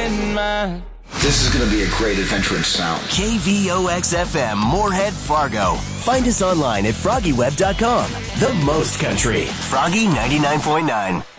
in mind. This is going to be a great adventure in sound. KVOX-FM, Moorhead, Fargo. Find us online at FroggyWeb.com. The most country. Froggy 99.9.